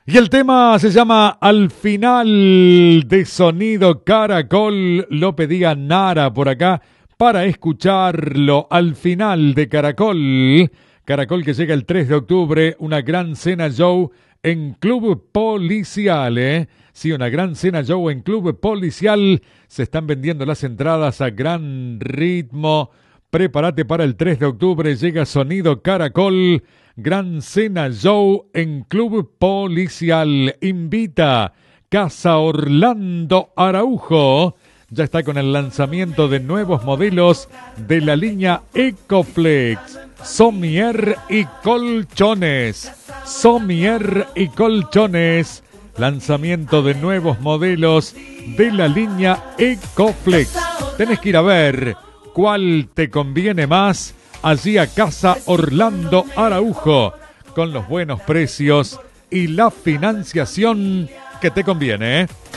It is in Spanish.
Y el tema se llama Al final de Sonido Caracol. Lo pedía Nara por acá para escucharlo. Al final de Caracol. Caracol que llega el 3 de octubre. Una gran cena show en Club Policial, ¿eh? Sí, una gran cena show en Club Policial. Se están vendiendo las entradas a gran ritmo. Prepárate para el 3 de octubre. Llega Sonido Caracol. Gran cena show en Club Policial. Invita Casa Orlando Araujo. Ya está con el lanzamiento de nuevos modelos de la línea Ecoflex, Somier y Colchones. Somier y Colchones. Lanzamiento de nuevos modelos de la línea Ecoflex. Tenés que ir a ver cuál te conviene más. Allí a Casa Orlando Araujo, con los buenos precios y la financiación que te conviene, ¿eh?